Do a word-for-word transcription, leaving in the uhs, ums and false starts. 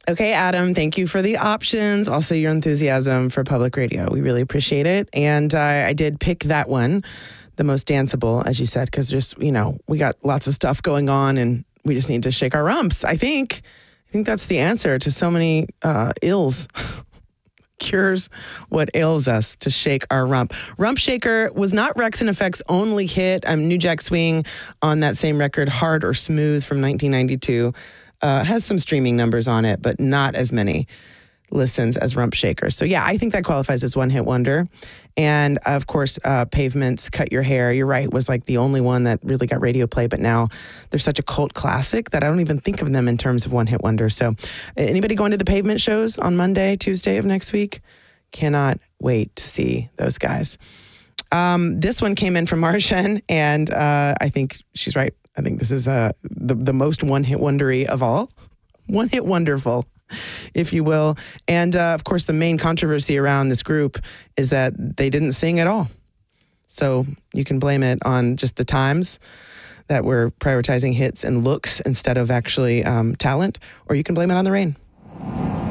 Okay, Adam, thank you for the options. Also, your enthusiasm for public radio. We really appreciate it. And uh, I did pick that one, the most danceable, as you said, because just, you know, we got lots of stuff going on and we just need to shake our rumps. I think, I think that's the answer to so many uh, ills. Cures what ails us, to shake our rump. Rump Shaker was not Rex and Effect's only hit. Um, New Jack Swing on that same record, Hard or Smooth from nineteen ninety-two, uh, has some streaming numbers on it, but not as many listens as Rump Shaker. So yeah, I think that qualifies as one hit wonder. And of course, uh, Pavement's Cut Your Hair, you're right, was like the only one that really got radio play, but now they're such a cult classic that I don't even think of them in terms of one hit wonder. So anybody going to the Pavement shows on Monday, Tuesday of next week? Cannot wait to see those guys. Um, this one came in from Marshan, and uh, I think she's right. I think this is uh, the, the most one hit wondery of all. One hit wonderful, if you will. And uh, of course, the main controversy around this group is that they didn't sing at all. So you can blame it on just the times that we're prioritizing hits and looks instead of actually um, talent, or you can blame it on the rain.